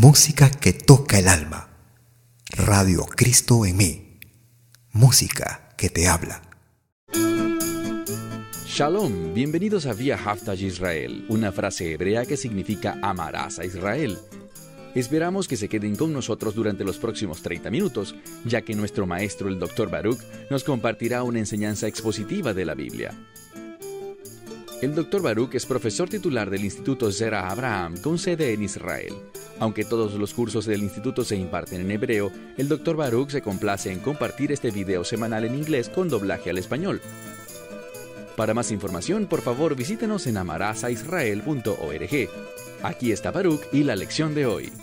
Música que toca el alma. Radio Cristo en mí. Música que te habla. Shalom, bienvenidos a Vía Haftaj Israel, una frase hebrea que significa amarás a Israel. Esperamos que se queden con nosotros durante los próximos 30 minutos, ya que nuestro maestro, el Dr. Baruch, nos compartirá una enseñanza expositiva de la Biblia. El Dr. Baruch es profesor titular del Instituto Zera Abraham, con sede en Israel. Aunque todos los cursos del instituto se imparten en hebreo, el Dr. Baruch se complace en compartir este video semanal en inglés con doblaje al español. Para más información, por favor, visítenos en amarazaisrael.org. Aquí está Baruch y la lección de hoy.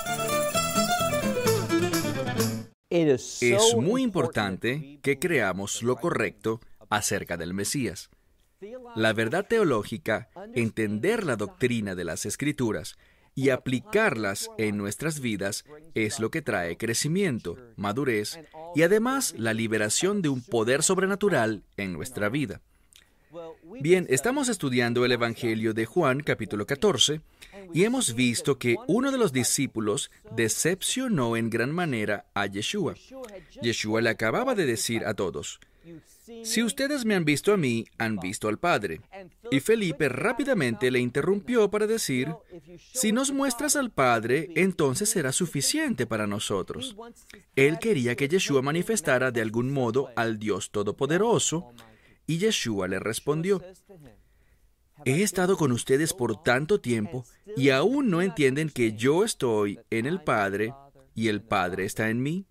Es muy importante que creamos lo correcto acerca del Mesías. La verdad teológica, entender la doctrina de las Escrituras y aplicarlas en nuestras vidas es lo que trae crecimiento, madurez y además la liberación de un poder sobrenatural en nuestra vida. Bien, estamos estudiando el Evangelio de Juan, capítulo 14, y hemos visto que uno de los discípulos decepcionó en gran manera a Yeshua. Yeshua le acababa de decir a todos: si ustedes me han visto a mí, han visto al Padre. Y Felipe rápidamente le interrumpió para decir: si nos muestras al Padre, entonces será suficiente para nosotros. Él quería que Yeshua manifestara de algún modo al Dios Todopoderoso, y Yeshua le respondió: he estado con ustedes por tanto tiempo y aún no entienden que yo estoy en el Padre y el Padre está en mí.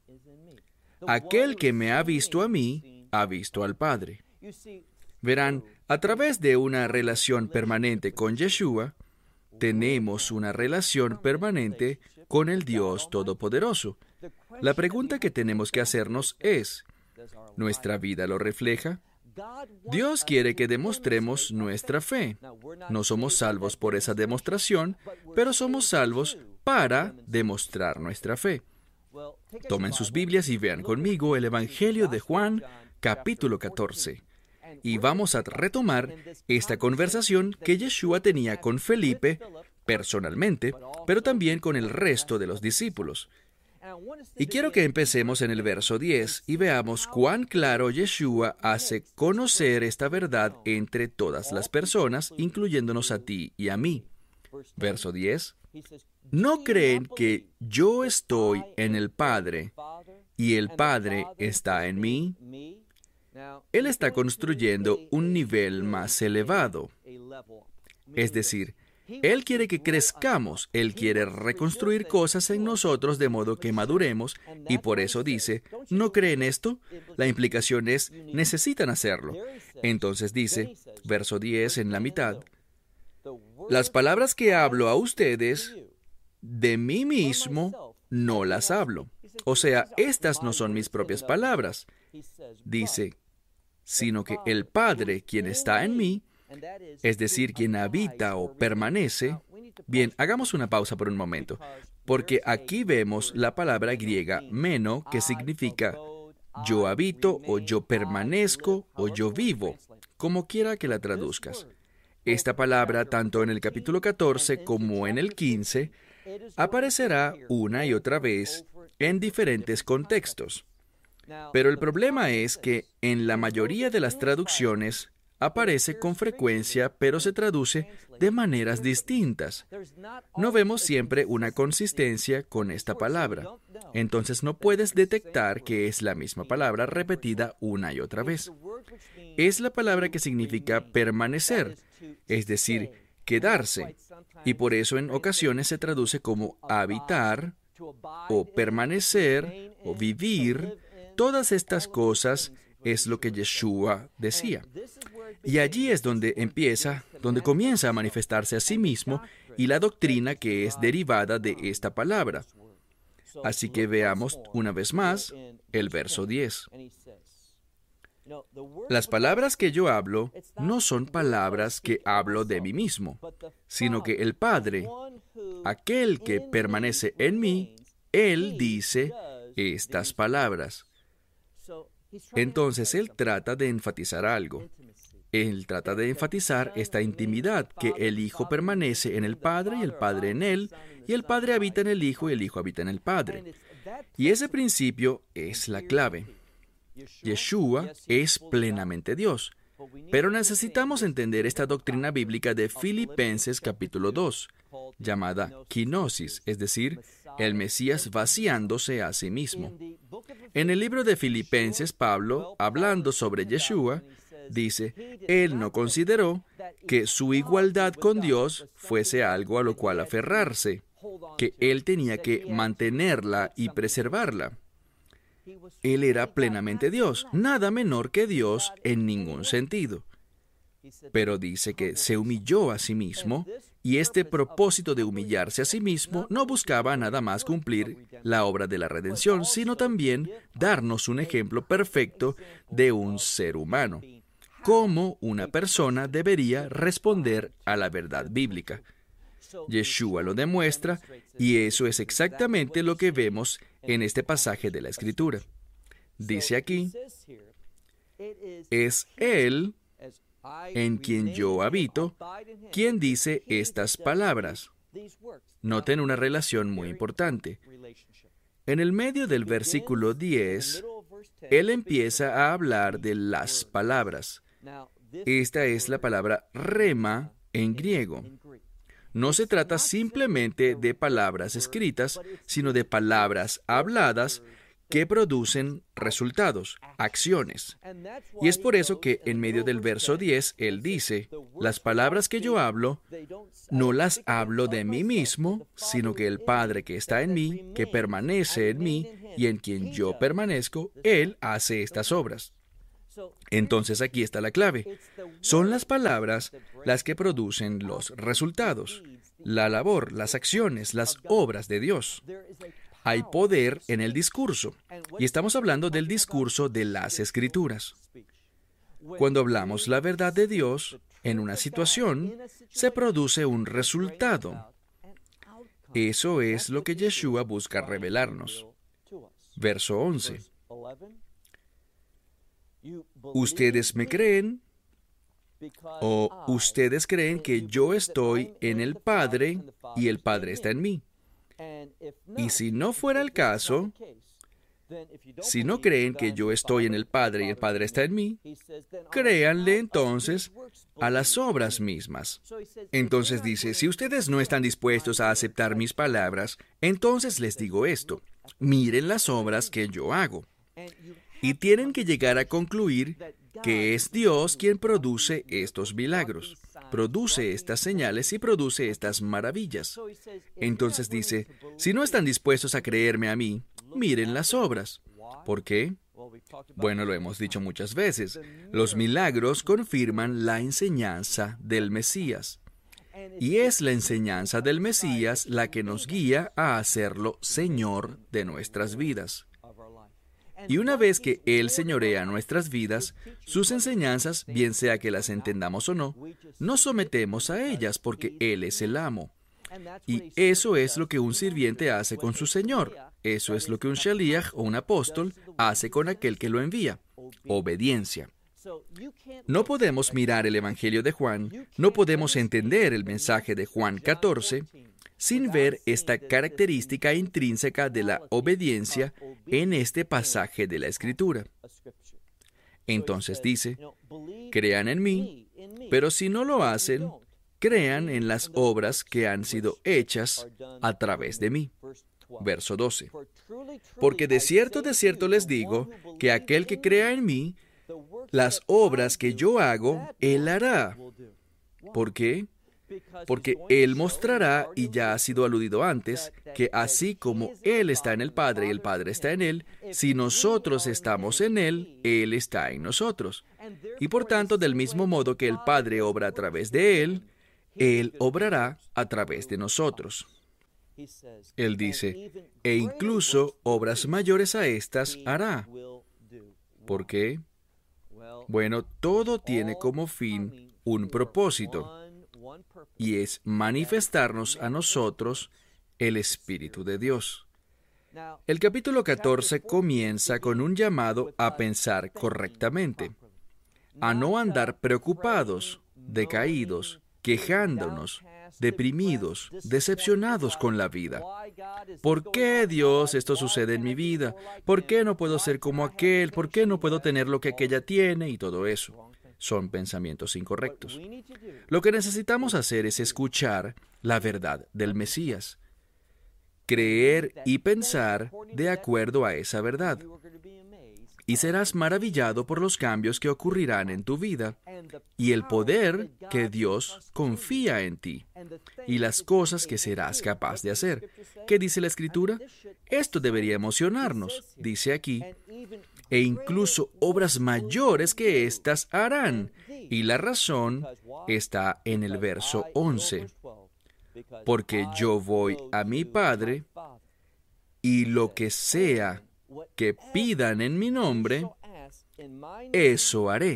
Aquel que me ha visto a mí, ha visto al Padre. Verán, a través de una relación permanente con Yeshua, tenemos una relación permanente con el Dios Todopoderoso. La pregunta que tenemos que hacernos es: ¿nuestra vida lo refleja? Dios quiere que demostremos nuestra fe. No somos salvos por esa demostración, pero somos salvos para demostrar nuestra fe. Tomen sus Biblias y vean conmigo el Evangelio de Juan, capítulo 14. Y vamos a retomar esta conversación que Yeshua tenía con Felipe, personalmente, pero también con el resto de los discípulos. Y quiero que empecemos en el verso 10 y veamos cuán claro Yeshua hace conocer esta verdad entre todas las personas, incluyéndonos a ti y a mí. Verso 10. ¿No creen que yo estoy en el Padre y el Padre está en mí? Él está construyendo un nivel más elevado. Es decir, Él quiere que crezcamos, Él quiere reconstruir cosas en nosotros de modo que maduremos, y por eso dice: ¿no creen esto? La implicación es: necesitan hacerlo. Entonces dice, verso 10 en la mitad: las palabras que hablo a ustedes, de mí mismo no las hablo. O sea, estas no son mis propias palabras. Dice, sino que el Padre, quien está en mí, es decir, quien habita o permanece. Bien, hagamos una pausa por un momento, porque aquí vemos la palabra griega meno, que significa yo habito, o yo permanezco, o yo vivo, como quiera que la traduzcas. Esta palabra, tanto en el capítulo 14 como en el 15, aparecerá una y otra vez en diferentes contextos. Pero el problema es que en la mayoría de las traducciones aparece con frecuencia, pero se traduce de maneras distintas. No vemos siempre una consistencia con esta palabra. Entonces no puedes detectar que es la misma palabra repetida una y otra vez. Es la palabra que significa permanecer, es decir, quedarse. Y por eso en ocasiones se traduce como habitar, o permanecer, o vivir. Todas estas cosas es lo que Yeshua decía. Y allí es donde comienza a manifestarse a sí mismo y la doctrina que es derivada de esta palabra. Así que veamos una vez más el verso 10. Las palabras que yo hablo no son palabras que hablo de mí mismo, sino que el Padre, aquel que permanece en mí, Él dice estas palabras. Entonces Él trata de enfatizar algo. Él trata de enfatizar esta intimidad, que el Hijo permanece en el Padre y el Padre en Él, y el Padre habita en el Hijo y el Hijo habita en el Padre. Y ese principio es la clave. Yeshua es plenamente Dios, pero necesitamos entender esta doctrina bíblica de Filipenses capítulo 2, llamada kenosis, es decir, el Mesías vaciándose a sí mismo. En el libro de Filipenses, Pablo, hablando sobre Yeshua, dice, Él no consideró que su igualdad con Dios fuese algo a lo cual aferrarse, que Él tenía que mantenerla y preservarla. Él era plenamente Dios, nada menor que Dios en ningún sentido. Pero dice que se humilló a sí mismo, y este propósito de humillarse a sí mismo no buscaba nada más cumplir la obra de la redención, sino también darnos un ejemplo perfecto de un ser humano, cómo una persona debería responder a la verdad bíblica. Yeshua lo demuestra, y eso es exactamente lo que vemos en este pasaje de la Escritura. Dice aquí, es Él en quien yo habito, quien dice estas palabras. Noten una relación muy importante. En el medio del versículo 10, Él empieza a hablar de las palabras. Esta es la palabra rema en griego. No se trata simplemente de palabras escritas, sino de palabras habladas que producen resultados, acciones. Y es por eso que en medio del verso 10, Él dice, las palabras que yo hablo, no las hablo de mí mismo, sino que el Padre que está en mí, que permanece en mí, y en quien yo permanezco, Él hace estas obras. Entonces aquí está la clave. Son las palabras las que producen los resultados, la labor, las acciones, las obras de Dios. Hay poder en el discurso, y estamos hablando del discurso de las Escrituras. Cuando hablamos la verdad de Dios, en una situación, se produce un resultado. Eso es lo que Yeshua busca revelarnos. Verso 11. ¿Ustedes me creen? ¿O ustedes creen que yo estoy en el Padre y el Padre está en mí? Y si no fuera el caso, si no creen que yo estoy en el Padre y el Padre está en mí, créanle entonces a las obras mismas. Entonces dice, si ustedes no están dispuestos a aceptar mis palabras, entonces les digo esto, miren las obras que yo hago. Y tienen que llegar a concluir que es Dios quien produce estos milagros, produce estas señales y produce estas maravillas. Entonces dice, si no están dispuestos a creerme a mí, miren las obras. ¿Por qué? Bueno, lo hemos dicho muchas veces. Los milagros confirman la enseñanza del Mesías. Y es la enseñanza del Mesías la que nos guía a hacerlo Señor de nuestras vidas. Y una vez que Él señorea nuestras vidas, sus enseñanzas, bien sea que las entendamos o no, nos sometemos a ellas porque Él es el amo. Y eso es lo que un sirviente hace con su Señor. Eso es lo que un shaliach o un apóstol hace con aquel que lo envía. Obediencia. No podemos mirar el Evangelio de Juan, no podemos entender el mensaje de Juan 14, sin ver esta característica intrínseca de la obediencia en este pasaje de la Escritura. Entonces dice, crean en mí, pero si no lo hacen, crean en las obras que han sido hechas a través de mí. Verso 12. Porque de cierto les digo, que aquel que crea en mí, las obras que yo hago, él hará. ¿Por qué? Porque Él mostrará, y ya ha sido aludido antes, que así como Él está en el Padre y el Padre está en Él, si nosotros estamos en Él, Él está en nosotros. Y por tanto, del mismo modo que el Padre obra a través de Él, Él obrará a través de nosotros. Él dice, e incluso obras mayores a estas hará. ¿Por qué? Bueno, todo tiene como fin un propósito, y es manifestarnos a nosotros el Espíritu de Dios. El capítulo 14 comienza con un llamado a pensar correctamente. a no andar preocupados, decaídos, quejándonos, deprimidos, decepcionados con la vida. ¿Por qué, Dios, esto sucede en mi vida? ¿Por qué no puedo ser como aquel? ¿Por qué no puedo tener lo que aquella tiene? Y todo eso. Son pensamientos incorrectos. Lo que necesitamos hacer es escuchar la verdad del Mesías, creer y pensar de acuerdo a esa verdad. Y serás maravillado por los cambios que ocurrirán en tu vida y el poder que Dios confía en ti y las cosas que serás capaz de hacer. ¿Qué dice la Escritura? Esto debería emocionarnos, dice aquí, e incluso obras mayores que éstas harán. Y la razón está en el verso 11. Porque yo voy a mi Padre y lo que sea que pidan en mi nombre, eso haré.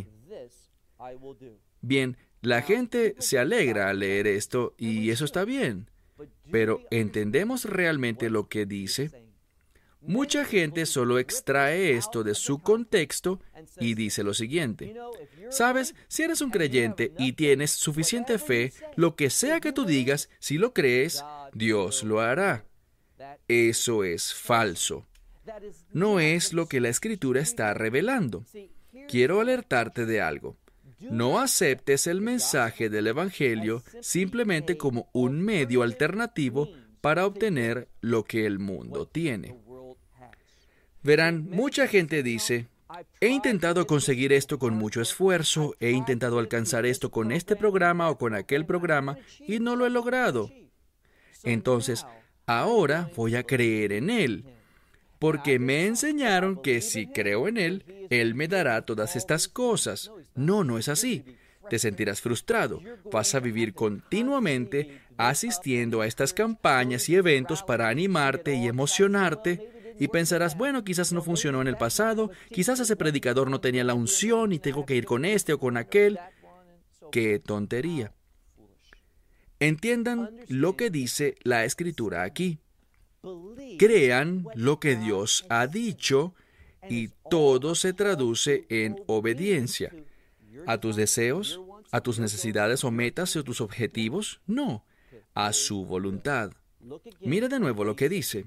Bien, la gente se alegra al leer esto y eso está bien, pero ¿entendemos realmente lo que dice? Mucha gente solo extrae esto de su contexto y dice lo siguiente. ¿Sabes? Si eres un creyente y tienes suficiente fe, lo que sea que tú digas, si lo crees, Dios lo hará. Eso es falso. No es lo que la Escritura está revelando. Quiero alertarte de algo. No aceptes el mensaje del Evangelio simplemente como un medio alternativo para obtener lo que el mundo tiene. Verán, mucha gente dice, he intentado conseguir esto con mucho esfuerzo, he intentado alcanzar esto con este programa o con aquel programa y no lo he logrado. Entonces, ahora voy a creer en Él, porque me enseñaron que si creo en Él, Él me dará todas estas cosas. No, no es así. Te sentirás frustrado. Vas a vivir continuamente asistiendo a estas campañas y eventos para animarte y emocionarte, y pensarás, bueno, quizás no funcionó en el pasado, quizás ese predicador no tenía la unción y tengo que ir con este o con aquel. ¡Qué tontería! Entiendan lo que dice la Escritura aquí. Crean lo que Dios ha dicho y todo se traduce en obediencia. ¿A tus deseos? ¿A tus necesidades o metas o tus objetivos? No, a su voluntad. Mira de nuevo lo que dice.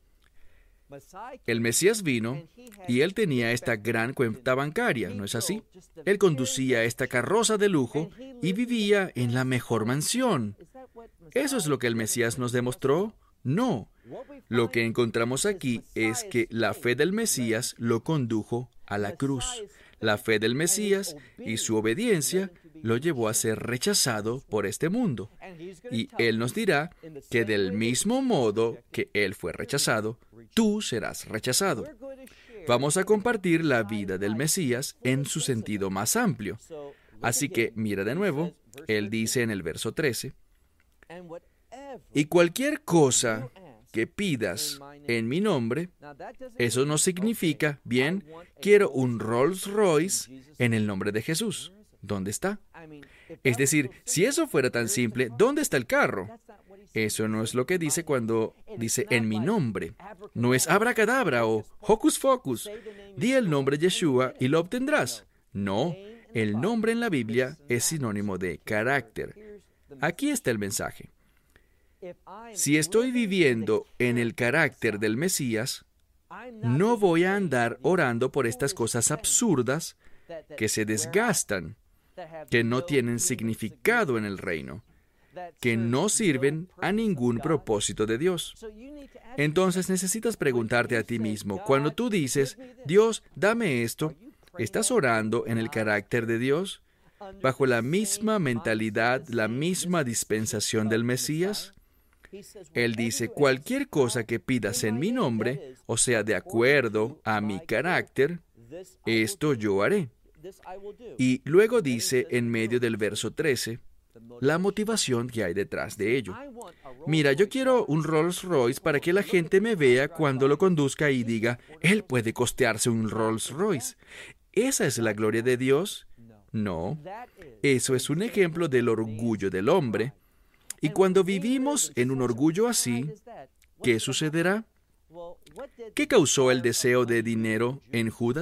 El Mesías vino y él tenía esta gran cuenta bancaria, ¿no es así? Él conducía esta carroza de lujo y vivía en la mejor mansión. ¿Eso es lo que el Mesías nos demostró? No. Lo que encontramos aquí es que la fe del Mesías lo condujo a la cruz. La fe del Mesías y su obediencia lo llevó a ser rechazado por este mundo. Y Él nos dirá que del mismo modo que Él fue rechazado, tú serás rechazado. Vamos a compartir la vida del Mesías en su sentido más amplio. Así que mira de nuevo, Él dice en el verso 13, y cualquier cosa que pidas en mi nombre, eso no significa, bien, quiero un Rolls Royce en el nombre de Jesús. ¿Dónde está? Es decir, si eso fuera tan simple, ¿dónde está el carro? Eso no es lo que dice cuando dice en mi nombre. No es abracadabra o hocus pocus. Di el nombre Yeshua y lo obtendrás. No, el nombre en la Biblia es sinónimo de carácter. Aquí está el mensaje. Si estoy viviendo en el carácter del Mesías, no voy a andar orando por estas cosas absurdas que se desgastan, que no tienen significado en el reino, que no sirven a ningún propósito de Dios. Entonces necesitas preguntarte a ti mismo, cuando tú dices, Dios, dame esto, ¿estás orando en el carácter de Dios? ¿Bajo la misma mentalidad, la misma dispensación del Mesías? Él dice, cualquier cosa que pidas en mi nombre, o sea, de acuerdo a mi carácter, esto yo haré. Y luego dice, en medio del verso 13, la motivación que hay detrás de ello. Mira, yo quiero un Rolls Royce para que la gente me vea cuando lo conduzca y diga, él puede costearse un Rolls Royce. ¿Esa es la gloria de Dios? No. Eso es un ejemplo del orgullo del hombre. Y cuando vivimos en un orgullo así, ¿qué sucederá? ¿Qué causó el deseo de dinero en Judas?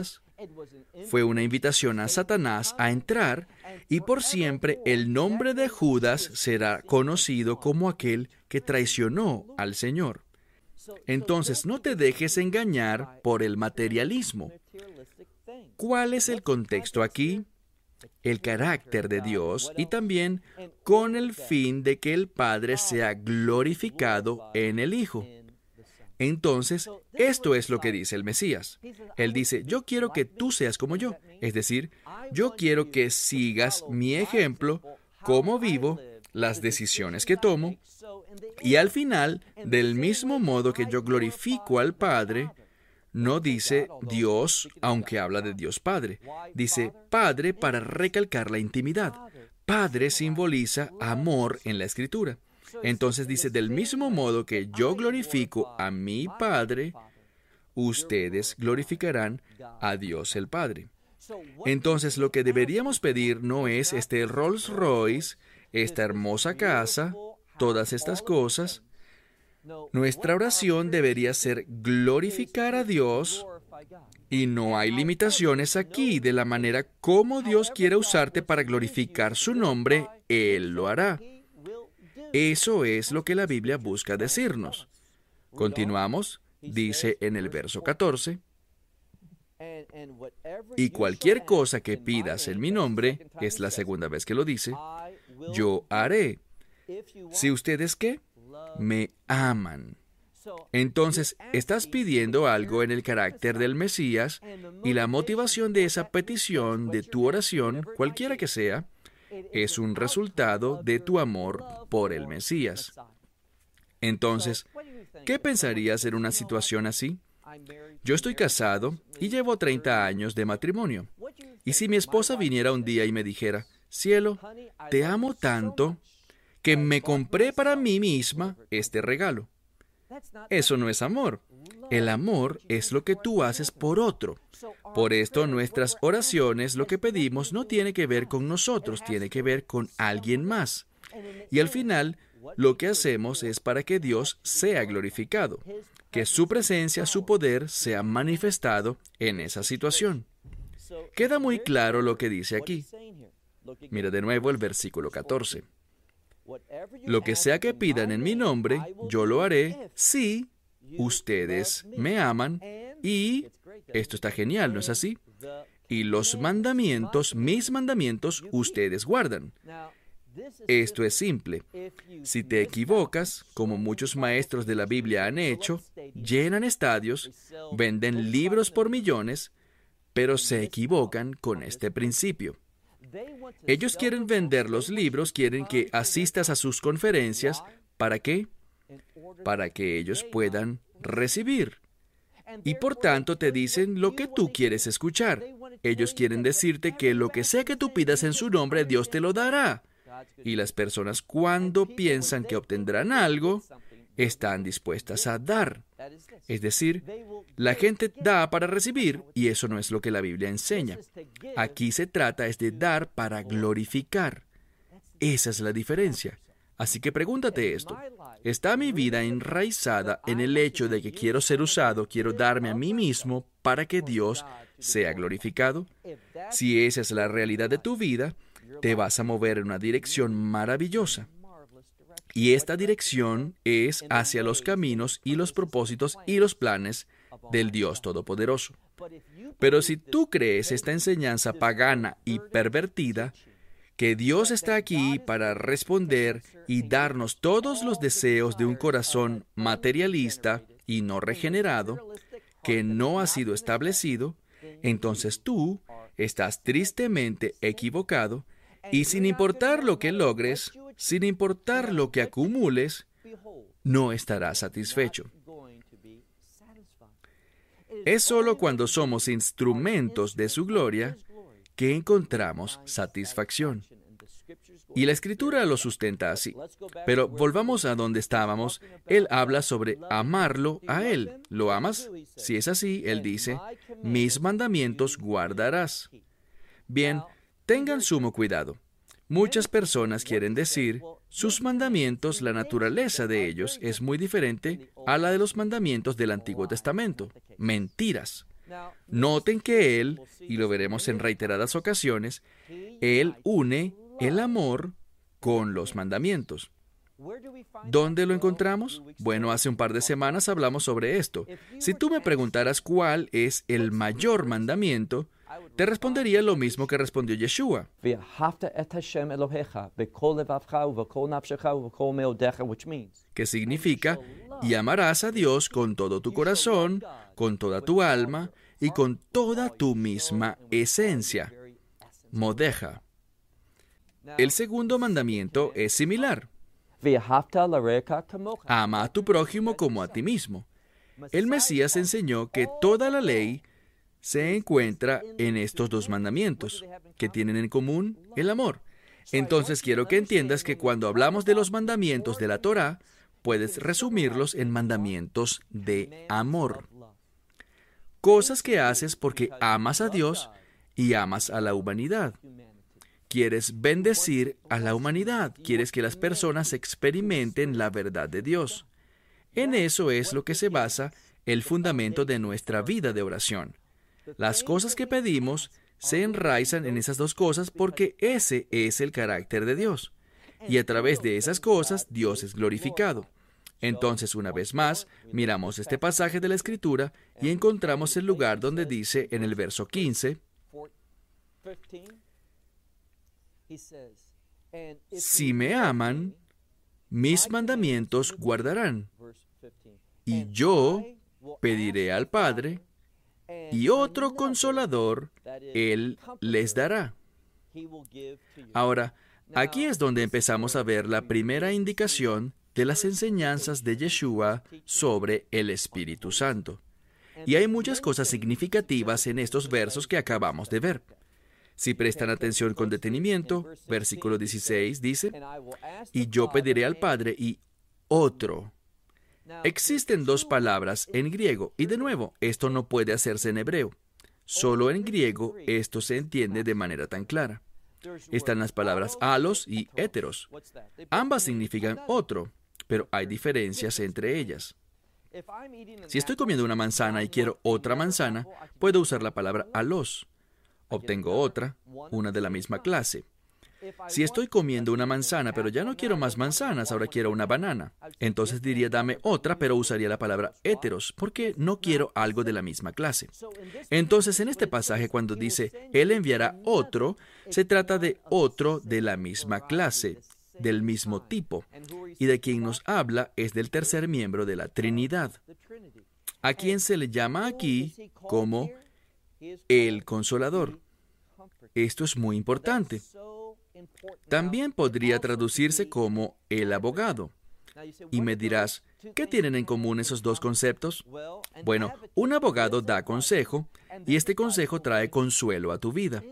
Fue una invitación a Satanás a entrar, y por siempre el nombre de Judas será conocido como aquel que traicionó al Señor. Entonces, no te dejes engañar por el materialismo. ¿Cuál es el contexto aquí? El carácter de Dios, y también con el fin de que el Padre sea glorificado en el Hijo. Entonces, esto es lo que dice el Mesías. Él dice, yo quiero que tú seas como yo. Es decir, yo quiero que sigas mi ejemplo, cómo vivo, las decisiones que tomo, y al final, del mismo modo que yo glorifico al Padre, no dice Dios, aunque habla de Dios Padre. Dice Padre para recalcar la intimidad. Padre simboliza amor en la Escritura. Entonces dice, del mismo modo que yo glorifico a mi Padre, ustedes glorificarán a Dios el Padre. Entonces lo que deberíamos pedir no es este Rolls Royce, esta hermosa casa, todas estas cosas. Nuestra oración debería ser glorificar a Dios, y no hay limitaciones aquí de la manera como Dios quiere usarte para glorificar su nombre, Él lo hará. Eso es lo que la Biblia busca decirnos. Continuamos, dice en el verso 14, y cualquier cosa que pidas en mi nombre, es la segunda vez que lo dice, yo haré. Si ustedes, ¿qué? Me aman. Entonces, estás pidiendo algo en el carácter del Mesías, y la motivación de esa petición, de tu oración, cualquiera que sea, es un resultado de tu amor por el Mesías. Entonces, ¿qué pensarías en una situación así? Yo estoy casado y llevo 30 años de matrimonio. Y si mi esposa viniera un día y me dijera, cielo, te amo tanto que me compré para mí misma este regalo. Eso no es amor. El amor es lo que tú haces por otro. Por esto nuestras oraciones, lo que pedimos, no tiene que ver con nosotros, tiene que ver con alguien más. Y al final, lo que hacemos es para que Dios sea glorificado, que su presencia, su poder, sea manifestado en esa situación. Queda muy claro lo que dice aquí. Mira de nuevo el versículo 14. Lo que sea que pidan en mi nombre, yo lo haré si ustedes me aman y, esto está genial, ¿no es así? Y los mandamientos, mis mandamientos, ustedes guardan. Esto es simple. Si te equivocas, como muchos maestros de la Biblia han hecho, llenan estadios, venden libros por millones, pero se equivocan con este principio. Ellos quieren vender los libros, quieren que asistas a sus conferencias. ¿Para qué? Para que ellos puedan recibir. Y por tanto te dicen lo que tú quieres escuchar. Ellos quieren decirte que lo que sea que tú pidas en su nombre, Dios te lo dará. Y las personas, cuando piensan que obtendrán algo, están dispuestas a dar. Es decir, la gente da para recibir, y eso no es lo que la Biblia enseña. Aquí se trata es de dar para glorificar. Esa es la diferencia. Así que pregúntate esto. ¿Está mi vida enraizada en el hecho de que quiero ser usado, quiero darme a mí mismo para que Dios sea glorificado? Si esa es la realidad de tu vida, te vas a mover en una dirección maravillosa. Y esta dirección es hacia los caminos y los propósitos y los planes del Dios Todopoderoso. Pero si tú crees esta enseñanza pagana y pervertida, que Dios está aquí para responder y darnos todos los deseos de un corazón materialista y no regenerado, que no ha sido establecido, entonces tú estás tristemente equivocado, y sin importar lo que logres, sin importar lo que acumules, no estarás satisfecho. Es solo cuando somos instrumentos de su gloria que encontramos satisfacción. Y la Escritura lo sustenta así. Pero volvamos a donde estábamos. Él habla sobre amarlo a Él. ¿Lo amas? Si es así, Él dice, mis mandamientos guardarás. Bien, tengan sumo cuidado. Muchas personas quieren decir, sus mandamientos, la naturaleza de ellos es muy diferente a la de los mandamientos del Antiguo Testamento. Mentiras. Noten que Él, y lo veremos en reiteradas ocasiones, Él une el amor con los mandamientos. ¿Dónde lo encontramos? Bueno, hace un par de semanas hablamos sobre esto. Si tú me preguntaras cuál es el mayor mandamiento, te respondería lo mismo que respondió Yeshua, que significa, y amarás a Dios con todo tu corazón, con toda tu alma y con toda tu misma esencia. Modeja. El segundo mandamiento es similar. Ama a tu prójimo como a ti mismo. El Mesías enseñó que toda la ley se encuentra en estos dos mandamientos, que tienen en común el amor. Entonces quiero que entiendas que cuando hablamos de los mandamientos de la Torá, puedes resumirlos en mandamientos de amor. Cosas que haces porque amas a Dios y amas a la humanidad. Quieres bendecir a la humanidad, quieres que las personas experimenten la verdad de Dios. En eso es lo que se basa el fundamento de nuestra vida de oración. Las cosas que pedimos se enraizan en esas dos cosas porque ese es el carácter de Dios. Y a través de esas cosas Dios es glorificado. Entonces, una vez más, miramos este pasaje de la Escritura y encontramos el lugar donde dice en el verso 15, si me aman, mis mandamientos guardarán, y yo pediré al Padre, y otro consolador Él les dará. Ahora, aquí es donde empezamos a ver la primera indicación de las enseñanzas de Yeshua sobre el Espíritu Santo. Y hay muchas cosas significativas en estos versos que acabamos de ver. Si prestan atención con detenimiento, versículo 16 dice, y yo pediré al Padre y otro. Existen dos palabras en griego, y de nuevo, esto no puede hacerse en hebreo. Solo en griego esto se entiende de manera tan clara. Están las palabras alos y héteros. Ambas significan otro, pero hay diferencias entre ellas. Si estoy comiendo una manzana y quiero otra manzana, puedo usar la palabra alos. Obtengo otra, una de la misma clase. Si estoy comiendo una manzana, pero ya no quiero más manzanas, ahora quiero una banana, entonces diría dame otra, pero usaría la palabra héteros, porque no quiero algo de la misma clase. Entonces, en este pasaje, cuando dice, Él enviará otro, se trata de otro de la misma clase, del mismo tipo, y de quien nos habla es del tercer miembro de la Trinidad, a quien se le llama aquí como el Consolador. Esto es muy importante. También podría traducirse como el abogado. Y me dirás, ¿qué tienen en común esos dos conceptos? Bueno, un abogado da consejo, y este consejo trae consuelo a tu vida.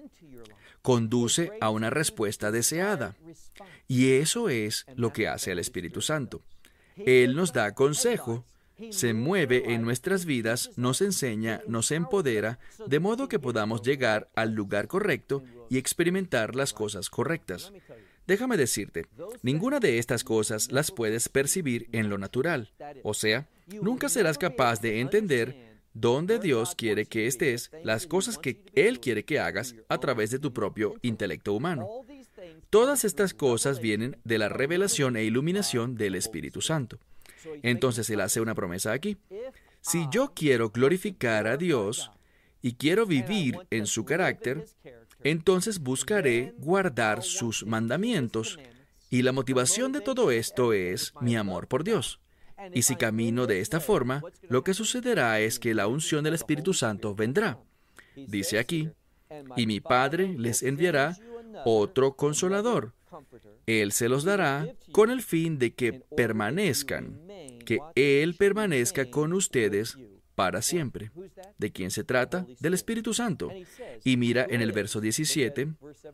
Conduce a una respuesta deseada. Y eso es lo que hace el Espíritu Santo. Él nos da consejo, se mueve en nuestras vidas, nos enseña, nos empodera, de modo que podamos llegar al lugar correcto y experimentar las cosas correctas. Déjame decirte, ninguna de estas cosas las puedes percibir en lo natural. O sea, nunca serás capaz de entender dónde Dios quiere que estés, las cosas que Él quiere que hagas a través de tu propio intelecto humano. Todas estas cosas vienen de la revelación e iluminación del Espíritu Santo. Entonces Él hace una promesa aquí. Si yo quiero glorificar a Dios y quiero vivir en su carácter, entonces buscaré guardar sus mandamientos. Y la motivación de todo esto es mi amor por Dios. Y si camino de esta forma, lo que sucederá es que la unción del Espíritu Santo vendrá. Dice aquí, y mi Padre les enviará otro consolador. Él se los dará con el fin de que permanezcan, que Él permanezca con ustedes para siempre. ¿De quién se trata? Del Espíritu Santo. Y mira en el verso 17,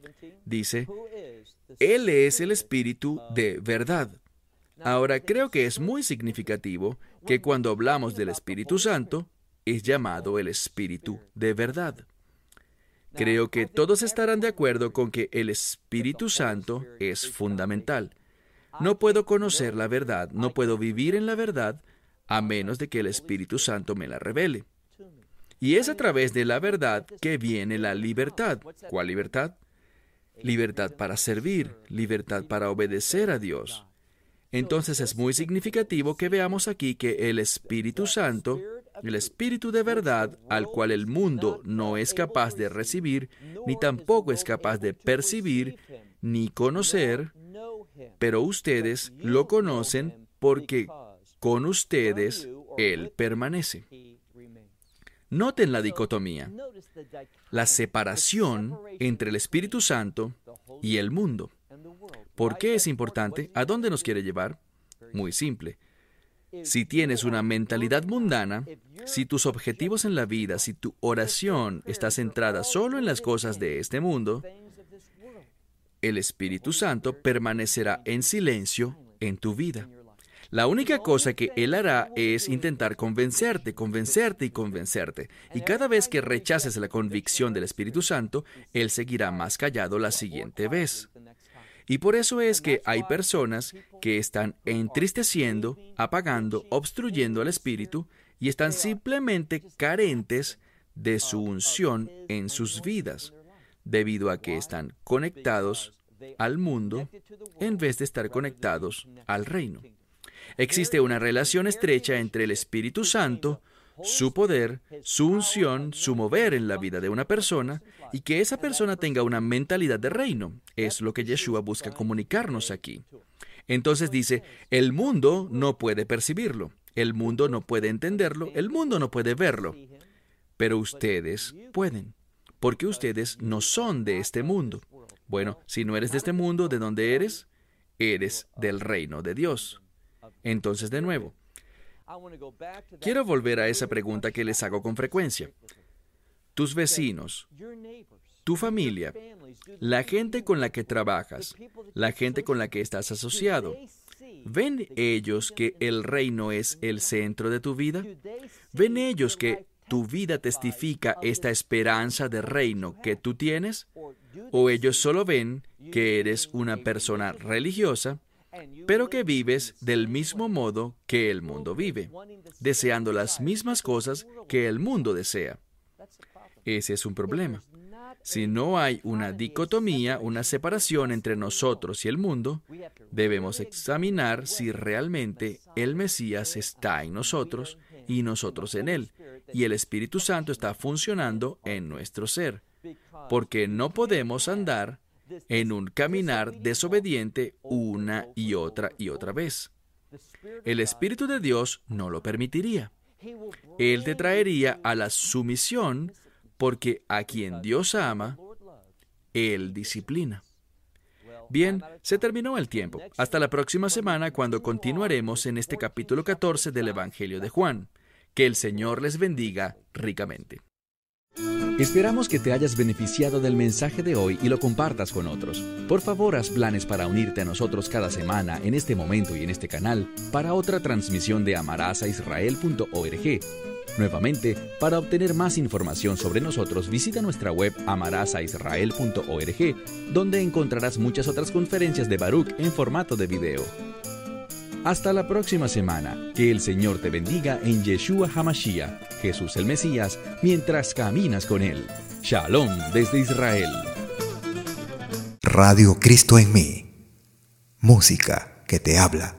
dice, Él es el Espíritu de verdad. Ahora, creo que es muy significativo que cuando hablamos del Espíritu Santo, es llamado el Espíritu de verdad. Creo que todos estarán de acuerdo con que el Espíritu Santo es fundamental. No puedo conocer la verdad, no puedo vivir en la verdad, a menos de que el Espíritu Santo me la revele. Y es a través de la verdad que viene la libertad. ¿Cuál libertad? Libertad para servir, libertad para obedecer a Dios. Entonces es muy significativo que veamos aquí que el Espíritu Santo, el Espíritu de verdad, al cual el mundo no es capaz de recibir, ni tampoco es capaz de percibir, ni conocer, pero ustedes lo conocen porque con ustedes Él permanece. Noten la dicotomía, la separación entre el Espíritu Santo y el mundo. ¿Por qué es importante? ¿A dónde nos quiere llevar? Muy simple. Si tienes una mentalidad mundana, si tus objetivos en la vida, si tu oración está centrada solo en las cosas de este mundo, el Espíritu Santo permanecerá en silencio en tu vida. La única cosa que Él hará es intentar convencerte, convencerte y convencerte. Y cada vez que rechaces la convicción del Espíritu Santo, Él seguirá más callado la siguiente vez. Y por eso es que hay personas que están entristeciendo, apagando, obstruyendo al Espíritu y están simplemente carentes de su unción en sus vidas, debido a que están conectados al mundo en vez de estar conectados al reino. Existe una relación estrecha entre el Espíritu Santo, su poder, su unción, su mover en la vida de una persona, y que esa persona tenga una mentalidad de reino. Es lo que Yeshua busca comunicarnos aquí. Entonces dice, el mundo no puede percibirlo, el mundo no puede entenderlo, el mundo no puede verlo, pero ustedes pueden, porque ustedes no son de este mundo. Bueno, si no eres de este mundo, ¿de dónde eres? Eres del reino de Dios. Entonces, de nuevo, quiero volver a esa pregunta que les hago con frecuencia. Tus vecinos, tu familia, la gente con la que trabajas, la gente con la que estás asociado, ¿ven ellos que el reino es el centro de tu vida? ¿Ven ellos que tu vida testifica esta esperanza de reino que tú tienes? ¿O ellos solo ven que eres una persona religiosa, pero que vives del mismo modo que el mundo vive, deseando las mismas cosas que el mundo desea? Ese es un problema. Si no hay una dicotomía, una separación entre nosotros y el mundo, debemos examinar si realmente el Mesías está en nosotros y nosotros en Él, y el Espíritu Santo está funcionando en nuestro ser, porque no podemos andar en un caminar desobediente una y otra vez. El Espíritu de Dios no lo permitiría. Él te traería a la sumisión, porque a quien Dios ama, Él disciplina. Bien, se terminó el tiempo. Hasta la próxima semana, cuando continuaremos en este capítulo 14 del Evangelio de Juan. Que el Señor les bendiga ricamente. Esperamos que te hayas beneficiado del mensaje de hoy y lo compartas con otros. Por favor, haz planes para unirte a nosotros cada semana en este momento y en este canal para otra transmisión de amarasaisrael.org. Nuevamente, para obtener más información sobre nosotros, visita nuestra web amarasaisrael.org, donde encontrarás muchas otras conferencias de Baruch en formato de video. Hasta la próxima semana. Que el Señor te bendiga en Yeshua HaMashiach, Jesús el Mesías, mientras caminas con Él. Shalom desde Israel. Radio Cristo en mí. Música que te habla.